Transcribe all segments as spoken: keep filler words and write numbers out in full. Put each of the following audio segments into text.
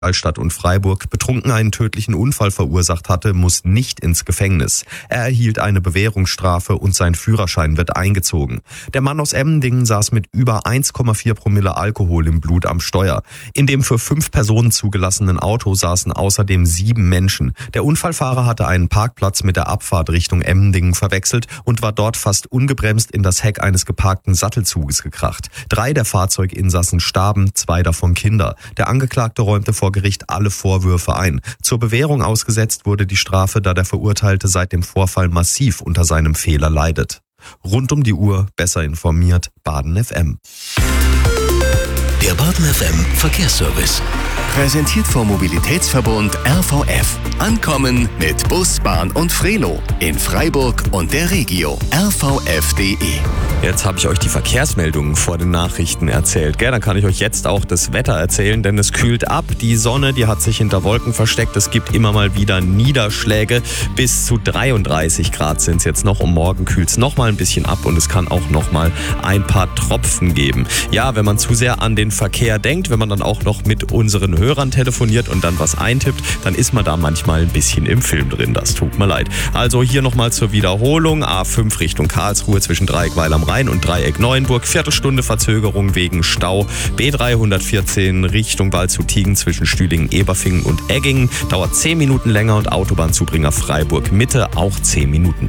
Altstadt und Freiburg betrunken einen tödlichen Unfall verursacht hatte, muss nicht ins Gefängnis. Er erhielt eine Bewährungsstrafe und sein Führerschein wird eingezogen. Der Mann aus Emmendingen saß mit über eins Komma vier Promille Alkohol im Blut am Steuer. In dem für fünf Personen zugelassenen Auto saßen außerdem sieben Menschen. Der Unfallfahrer hatte einen Parkplatz mit der Abfahrt Richtung Emmendingen verwechselt und war dort fast ungebremst in das Heck eines geparkten Sattelzuges gekracht. Drei der Fahrzeuginsassen starben, zwei davon Kinder. Der Angeklagte räumte vor Gericht alle Vorwürfe ein. Zur Bewährung ausgesetzt wurde die Strafe, da der Verurteilte seit dem Vorfall massiv unter seinem Fehler leidet. Rund um die Uhr, besser informiert, Baden F M. Der Baden F M Verkehrsservice. Präsentiert vom Mobilitätsverbund R V F. Ankommen mit Bus, Bahn und Frelo. In Freiburg und der Regio. R V F punkt de. Jetzt habe ich euch die Verkehrsmeldungen vor den Nachrichten erzählt. Gell? Dann kann ich euch jetzt auch das Wetter erzählen, denn es kühlt ab. Die Sonne, die hat sich hinter Wolken versteckt. Es gibt immer mal wieder Niederschläge. Bis zu dreiunddreißig Grad sind es jetzt noch. Und morgen kühlt es noch mal ein bisschen ab und es kann auch noch mal ein paar Tropfen geben. Ja, wenn man zu sehr an den Verkehr denkt, wenn man dann auch noch mit unseren Hörern telefoniert und dann was eintippt, dann ist man da manchmal ein bisschen im Film drin. Das tut mir leid. Also hier nochmal zur Wiederholung. A fünf Richtung Karlsruhe zwischen Dreieckweil am Rhein und Dreieck Neuenburg. Viertelstunde Verzögerung wegen Stau. B dreihundertvierzehn Richtung Waldshut-Tiegen zwischen Stühlingen, Eberfingen und Eggingen. Dauert zehn Minuten länger und Autobahnzubringer Freiburg Mitte auch zehn Minuten.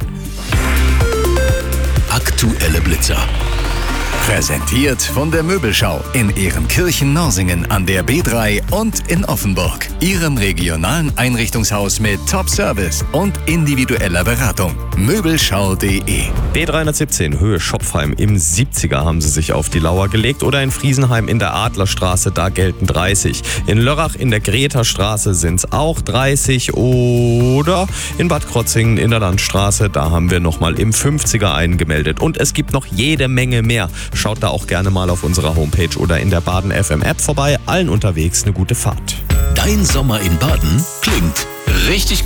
Aktuelle Blitzer. Präsentiert von der Möbelschau in Ehrenkirchen-Norsingen an der B drei und in Offenburg. Ihrem regionalen Einrichtungshaus mit Top-Service und individueller Beratung. Möbelschau punkt de. B dreihundertsiebzehn Höhe Schopfheim im siebziger haben sie sich auf die Lauer gelegt oder in Friesenheim in der Adlerstraße, da gelten dreißig. In Lörrach in der Greta-Straße sind es auch dreißig oder in Bad Krotzingen in der Landstraße, da haben wir nochmal im fünfziger eingemeldet. Und es gibt noch jede Menge mehr. Schaut da auch gerne mal auf unserer Homepage oder in der Baden F M App vorbei. Allen unterwegs eine gute Fahrt. Dein Sommer in Baden klingt richtig gut.